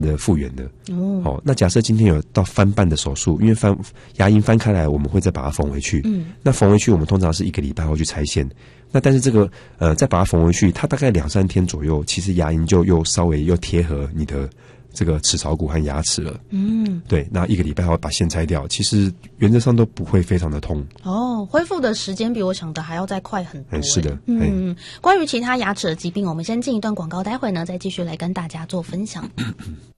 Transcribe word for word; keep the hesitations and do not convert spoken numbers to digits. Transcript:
的复原的。哦，哦，那假设今天有到翻瓣的手术，因为翻牙龈翻开来，我们会再把它缝回去。嗯，那缝回去我们通常是一个礼拜后去拆线。那但是这个呃，再把它缝回去，它大概两三天左右，其实牙龈就又稍微又贴合你的这个齿槽骨和牙齿了。嗯，对，那一个礼拜后把线拆掉，其实原则上都不会非常的痛。 哦，恢复的时间比我想的还要再快很多。 欸、是的。 嗯，关于其他牙齿的疾病，我们先进一段广告，待会呢再继续来跟大家做分享。